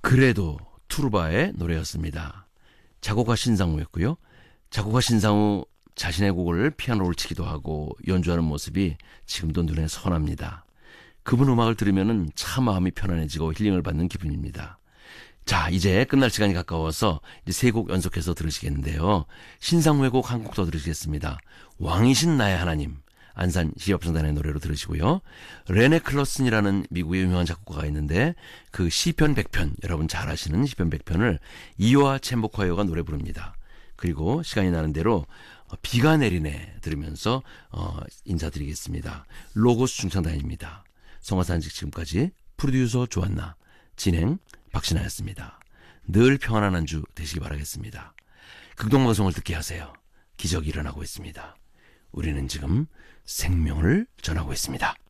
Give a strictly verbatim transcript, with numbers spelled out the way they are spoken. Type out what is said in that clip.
그래도 투르바의 노래였습니다. 작곡가 신상우였고요. 작곡가 신상우 자신의 곡을 피아노를 치기도 하고 연주하는 모습이 지금도 눈에 선합니다. 그분 음악을 들으면 참 마음이 편안해지고 힐링을 받는 기분입니다. 자, 이제 끝날 시간이 가까워서 이제 세 곡 연속해서 들으시겠는데요. 신상우의 곡 한 곡 더 들으시겠습니다. 왕이신 나의 하나님, 안산 시합성단의 노래로 들으시고요. 레네 클러슨이라는 미국의 유명한 작곡가가 있는데 그 시편 백 편, 여러분 잘 아시는 시편 백 편을 이호아 챔버콰이어가 노래 부릅니다. 그리고 시간이 나는 대로 비가 내리네 들으면서 어, 인사드리겠습니다. 로고스 중창단입니다. 성화산직 지금까지 프로듀서 조한나, 진행 박신하였습니다. 늘 평안한 한 주 되시기 바라겠습니다. 극동방송을 듣게 하세요. 기적이 일어나고 있습니다. 우리는 지금 생명을 전하고 있습니다.